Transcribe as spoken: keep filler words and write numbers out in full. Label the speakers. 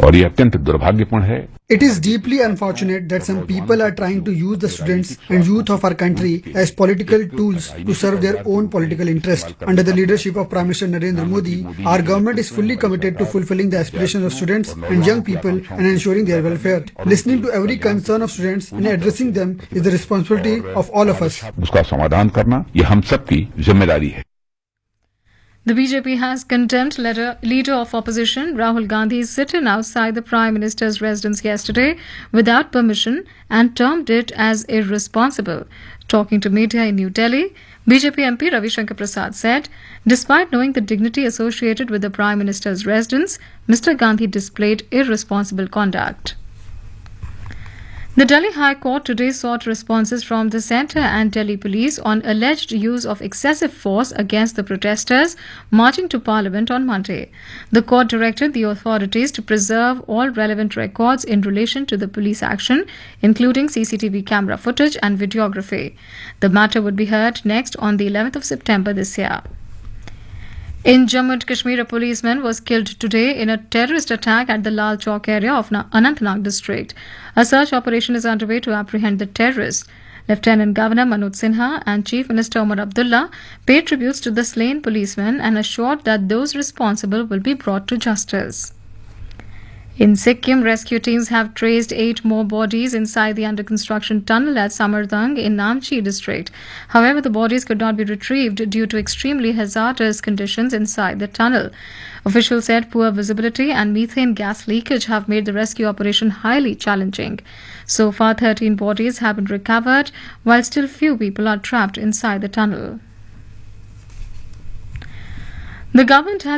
Speaker 1: और ये अत्यंत दुर्भाग्यपूर्ण है।
Speaker 2: It is deeply unfortunate that some people are trying to use the students and youth of our country as political tools to serve their own political interest. Under the leadership of Prime Minister Narendra Modi, our government is fully committed to fulfilling the aspirations of students and young people and ensuring their welfare. Listening to every concern of students and addressing them is the responsibility of all of us.
Speaker 1: उसका समाधान करना ये हम सबकी जिम्मेदारी है।
Speaker 3: The B J P has condemned leader, leader of opposition Rahul Gandhi's sit-in outside the Prime Minister's residence yesterday without permission and termed it as irresponsible. Talking to media in New Delhi, B J P M P Ravi Shankar Prasad said, despite knowing the dignity associated with the Prime Minister's residence, Mister Gandhi displayed irresponsible conduct. The Delhi High Court today sought responses from the centre and Delhi police on alleged use of excessive force against the protesters marching to Parliament on Monday. The court directed the authorities to preserve all relevant records in relation to the police action, including C C T V camera footage and videography. The matter would be heard next on the eleventh of September this year. In Jammu and Kashmir, a policeman was killed today in a terrorist attack at the Lal Chowk area of Anantnag district. A search operation is underway to apprehend the terrorists. Lieutenant Governor Manoj Sinha and Chief Minister Omar Abdullah paid tributes to the slain policemen and assured that those responsible will be brought to justice. In Sikkim, rescue teams have traced eight more bodies inside the under-construction tunnel at Samardang in Namchi district. However, the bodies could not be retrieved due to extremely hazardous conditions inside the tunnel. Officials said poor visibility and methane gas leakage have made the rescue operation highly challenging. So far, thirteen bodies have been recovered, while still few people are trapped inside the tunnel. The government has